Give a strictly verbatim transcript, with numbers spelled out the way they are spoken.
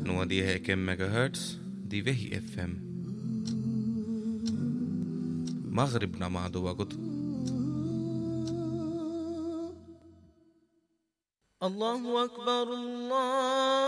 nådige megahertz دي وهي اف ام مغربنا مع دوغت الله أكبر الله